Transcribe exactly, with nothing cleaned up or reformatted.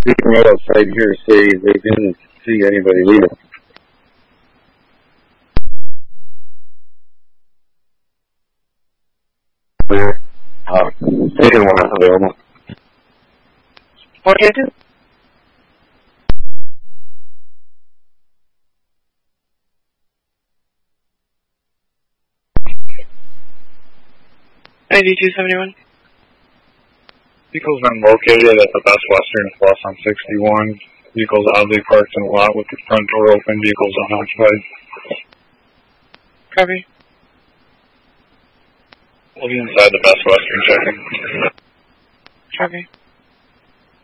Speaking right outside here, say they didn't see anybody leaving. Clear. Uh, taking one out available. What do you do? ninety-two seventy-one. Vehicle's been located at the Best Western Plus on sixty-one. Vehicle's oddly parked in a lot with the front door open. Vehicle's unoccupied. Copy. We'll be inside the Best Western checking. Copy.